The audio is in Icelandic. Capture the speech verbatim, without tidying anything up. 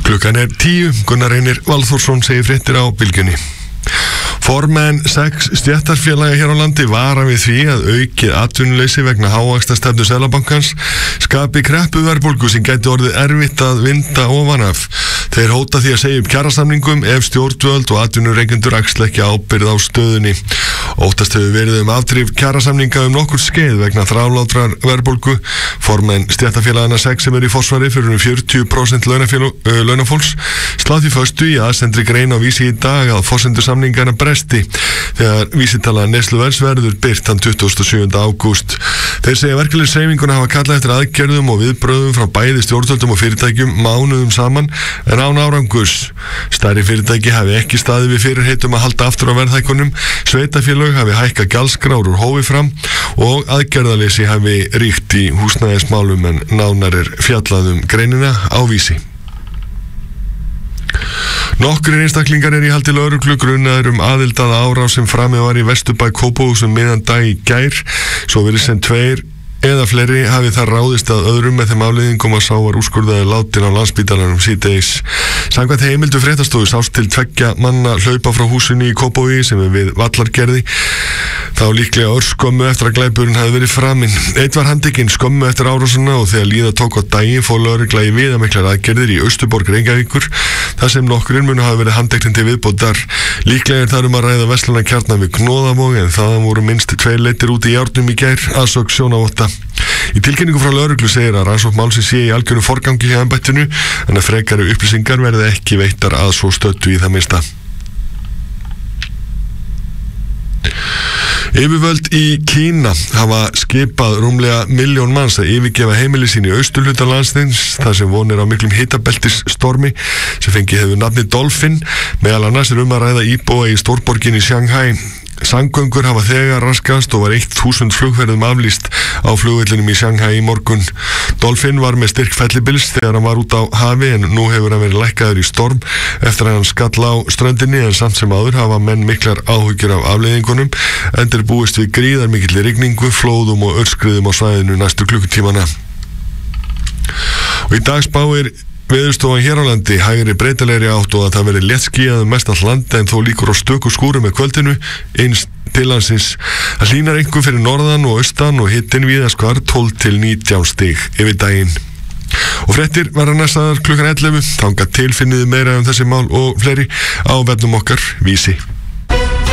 Klukkan er tíu, Gunnar Reynir Valþórsson segir fréttir á Bylgjunni. Formenn sex stéttarfélaga hér á landi vara við því að aukið atvinnuleysi vegna hávaxtastefnu Seðlabankans skapi kreppuverðbólgu sem gæti orðið erfitt að vinda ofan af. Þeir hóta því að segja upp kjarasamningum ef stjórnvöld og atvinnurekendur axla ekki ábyrgð á stöðunni. Óttast hefur verið um afdrif kjarasamninga um nokkur skeið vegna þrálátrar verðbólgu. Formenn stéttarfélagana sex sem eru í forsvari fyrir um fjörutíu prósent launafólks slá því föstu í aðsendri grein á Vísi í dag að forsendur samningana bresti þegar vísitala neysluverðs verður birt þann tuttugasta og sjöunda ágúst. Þeir segja verkalýðshreyfinguna hafa kallað eftir aðgerðum og viðbrögðum frá bæði stjórnvöldum og fyrirtækjum mánuðum saman en án árangurs. Stærri fyrirtæki hafi ekki staðið við fyrirheitum að halda aftur á verðhækkunum, sveitarfélög hafi hækkað gjaldskrár úr hófi fram og aðgerðaleysi hafi ríkt í húsnæðismálum en nánar er fjallað um greinina á Vísi. Nokkrir einstaklingar er í haldi lögreglu grunaðir um aðild að árás sem framið var í Vesturbæ Kópavogs um miðjan dag í gær. Svo virðist sem tveir eða fleiri hafi þar ráðist að öðrum með þeim afleiðingum að sá var úrskurðaður látinn á Landspítalanum síðdegis. Samkvæmt heimildu fréttastofu sást til tveggja manna hlaupa frá húsinu í Kópavogi sem er við Vallargerði. Þá líklega örskömmu eftir að glæpurinn hafi verið framinn. Einn var handtekinn skömmu eftir árásina og þegar líða tók á daginn fór lögregla í viðamiklar aðgerðir í Austurborg Reykjavíkur þar sem nokkurinn munu hafi verið handteknir til viðbótar. Líklega er þar um að ræða verslunarkjarna við Gnóðavog en þaðan voru minnst tveir leiddir út í járnum í gær að sögn sjónavotta. Í tilkynningu frá lögreglu segir að rannsókn málsins sé í algjörum forgangi hjá embættinu en að frekari upplýsingar verði ekki veittar að svo stöddu í það minnsta. Yfirvöld í Kína hafa skipað rúmlega milljón manns að yfirgefa heimili sín í austurhluta landsins þar sem vonir á miklum hitabeltisstormi sem fengið hefur nafnið Dolphin. Meðal annars er um að ræða íbúa í stórborginni Shanghai. Samgöngur hafa þegar raskast og var þúsund flugferðum aflýst á flugvellinum í Shanghai í morgun. Dolphin var með styrk fellibils þegar hann var út á hafi en nú hefur hann verið lækkaður í storm eftir að hann skall á ströndinni en samt sem áður hafa menn miklar áhyggjur af afleiðingunum enda er búist við gríðar mikilli rigningu, flóðum og öskriðum á svæðinu næstu klukkutímana. Og í dag spáir Veðurstofan hér á landi hægri breytilegri átt og að það verði léttskýjað um mest allt land en þó líkur á stöku skúrum með kvöldinu eins til landsins. Það hlýnar einkum fyrir norðan og austan og hitinn víðast hvar tólf til nítján stig yfir daginn. Og fréttir verða næstaðar klukkan ellefu. Þangað til finniði meira um þessi mál og fleiri á vefnum okkar Vísi.